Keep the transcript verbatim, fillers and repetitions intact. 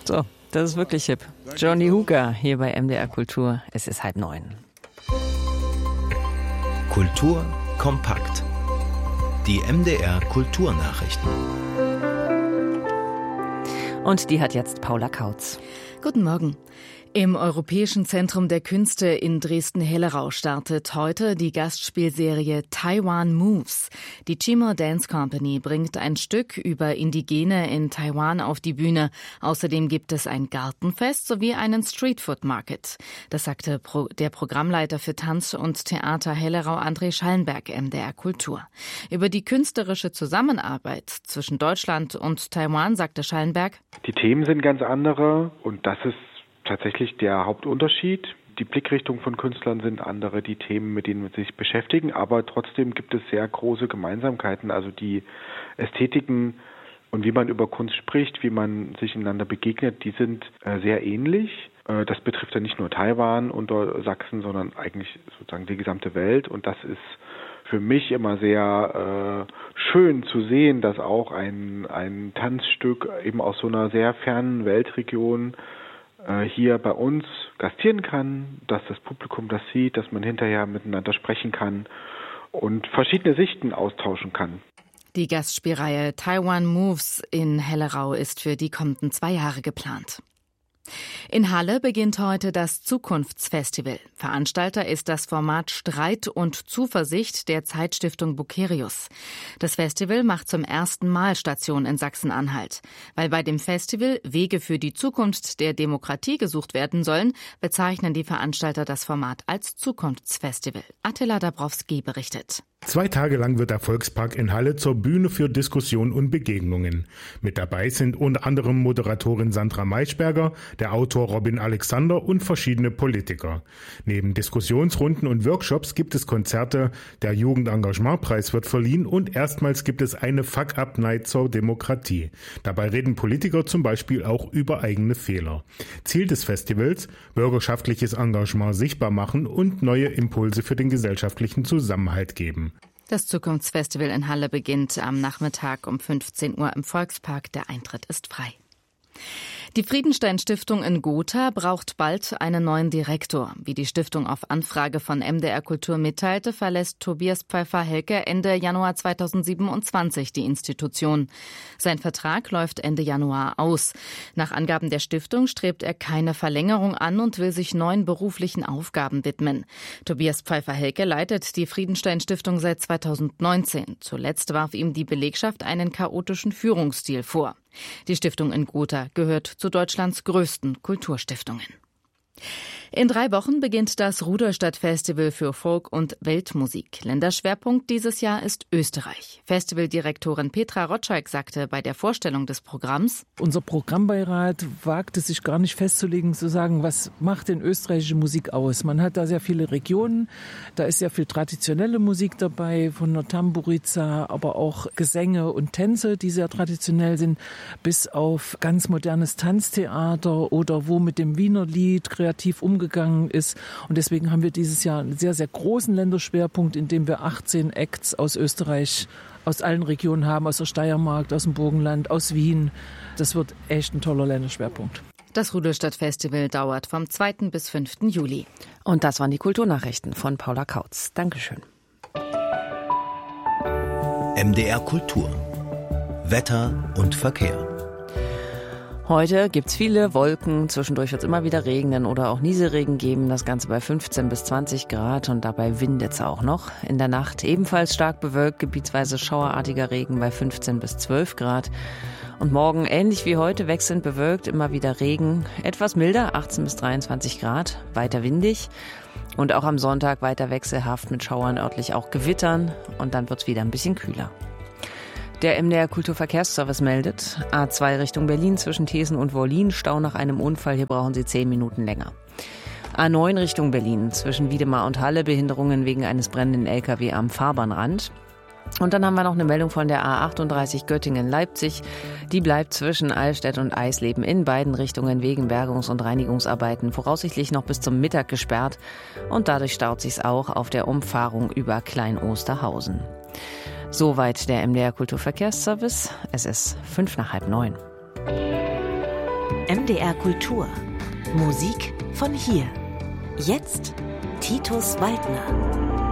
So, das ist wirklich hip. Johnny Hooker hier bei M D R Kultur. Es ist halb neun. Kultur kompakt. Die M D R Kulturnachrichten. Und die hat jetzt Paula Kautz. Guten Morgen. Im Europäischen Zentrum der Künste in Dresden-Hellerau startet heute die Gastspielserie Taiwan Moves. Die Chimo Dance Company bringt ein Stück über Indigene in Taiwan auf die Bühne. Außerdem gibt es ein Gartenfest sowie einen Streetfood Market. Das sagte Pro- der Programmleiter für Tanz und Theater Hellerau André Schallenberg M D R Kultur. Über die künstlerische Zusammenarbeit zwischen Deutschland und Taiwan sagte Schallenberg: Die Themen sind ganz andere und das ist tatsächlich der Hauptunterschied. Die Blickrichtungen von Künstlern sind andere, die Themen, mit denen sie sich beschäftigen, aber trotzdem gibt es sehr große Gemeinsamkeiten. Also die Ästhetiken und wie man über Kunst spricht, wie man sich einander begegnet, die sind äh, sehr ähnlich. Äh, das betrifft ja nicht nur Taiwan und Sachsen, sondern eigentlich sozusagen die gesamte Welt. Und das ist für mich immer sehr äh, schön zu sehen, dass auch ein, ein Tanzstück eben aus so einer sehr fernen Weltregion hier bei uns gastieren kann, dass das Publikum das sieht, dass man hinterher miteinander sprechen kann und verschiedene Sichten austauschen kann. Die Gastspielreihe Taiwan Moves in Hellerau ist für die kommenden zwei Jahre geplant. In Halle beginnt heute das Zukunftsfestival. Veranstalter ist das Format Streit und Zuversicht der Zeitstiftung Bucerius. Das Festival macht zum ersten Mal Station in Sachsen-Anhalt. Weil bei dem Festival Wege für die Zukunft der Demokratie gesucht werden sollen, bezeichnen die Veranstalter das Format als Zukunftsfestival. Attila Dabrowski berichtet. Zwei Tage lang wird der Volkspark in Halle zur Bühne für Diskussion und Begegnungen. Mit dabei sind unter anderem Moderatorin Sandra Maischberger, der Autor Robin Alexander und verschiedene Politiker. Neben Diskussionsrunden und Workshops gibt es Konzerte, der Jugendengagementpreis wird verliehen und erstmals gibt es eine Fuck-Up-Night zur Demokratie. Dabei reden Politiker zum Beispiel auch über eigene Fehler. Ziel des Festivals: bürgerschaftliches Engagement sichtbar machen und neue Impulse für den gesellschaftlichen Zusammenhalt geben. Das Zukunftsfestival in Halle beginnt am Nachmittag um fünfzehn Uhr im Volkspark. Der Eintritt ist frei. Die Friedenstein-Stiftung in Gotha braucht bald einen neuen Direktor. Wie die Stiftung auf Anfrage von M D R Kultur mitteilte, verlässt Tobias Pfeiffer-Helke Ende Januar zweitausendsiebenundzwanzig die Institution. Sein Vertrag läuft Ende Januar aus. Nach Angaben der Stiftung strebt er keine Verlängerung an und will sich neuen beruflichen Aufgaben widmen. Tobias Pfeiffer-Helke leitet die Friedenstein-Stiftung seit zweitausendneunzehn. Zuletzt warf ihm die Belegschaft einen chaotischen Führungsstil vor. Die Stiftung in Gotha gehört zu Deutschlands größten Kulturstiftungen. In drei Wochen beginnt das Rudolstadt-Festival für Folk- und Weltmusik. Länderschwerpunkt dieses Jahr ist Österreich. Festivaldirektorin Petra Rotschalk sagte bei der Vorstellung des Programms: Unser Programmbeirat wagte sich gar nicht festzulegen, zu sagen, was macht denn österreichische Musik aus? Man hat da sehr viele Regionen, da ist sehr viel traditionelle Musik dabei, von der Tamburica, aber auch Gesänge und Tänze, die sehr traditionell sind, bis auf ganz modernes Tanztheater oder wo mit dem Wiener Lied kreativ umgegangen ist. Und deswegen haben wir dieses Jahr einen sehr, sehr großen Länderschwerpunkt, in dem wir achtzehn Acts aus Österreich, aus allen Regionen haben, aus der Steiermark, aus dem Burgenland, aus Wien. Das wird echt ein toller Länderschwerpunkt. Das Rudolstadt-Festival dauert vom zweiten bis fünften Juli. Und das waren die Kulturnachrichten von Paula Kautz. Dankeschön. M D R Kultur. Wetter und Verkehr. Heute gibt's viele Wolken, zwischendurch wird's immer wieder regnen oder auch Nieselregen geben, das Ganze bei fünfzehn bis zwanzig Grad und dabei windet's auch noch. In der Nacht ebenfalls stark bewölkt, gebietsweise schauerartiger Regen bei fünfzehn bis zwölf Grad. Und morgen ähnlich wie heute wechselnd bewölkt, immer wieder Regen, etwas milder, achtzehn bis dreiundzwanzig Grad, weiter windig. Und auch am Sonntag weiter wechselhaft mit Schauern, örtlich auch Gewittern und dann wird's wieder ein bisschen kühler. Der M D R Kulturverkehrsservice meldet, A zwei Richtung Berlin zwischen Thesen und Wollin, Stau nach einem Unfall, hier brauchen Sie zehn Minuten länger. A neun Richtung Berlin zwischen Wiedemar und Halle, Behinderungen wegen eines brennenden L K W am Fahrbahnrand. Und dann haben wir noch eine Meldung von der A achtunddreißig Göttingen-Leipzig. Die bleibt zwischen Allstedt und Eisleben in beiden Richtungen wegen Bergungs- und Reinigungsarbeiten voraussichtlich noch bis zum Mittag gesperrt. Und dadurch staut sich's auch auf der Umfahrung über Klein-Osterhausen. Soweit der M D R Kulturverkehrsservice. Es ist fünf nach halb neun. M D R Kultur. Musik von hier. Jetzt Titus Waldner.